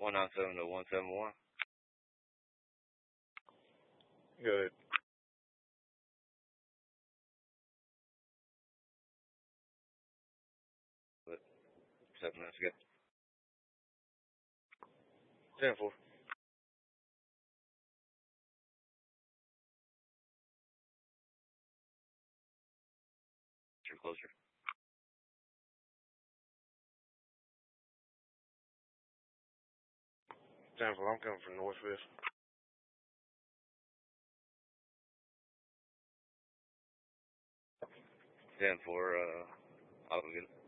197 to 171. Good. 7 minutes ago. 10-4. Closer. 10-4. I'm coming from northwest. 10-4. I'll go get it.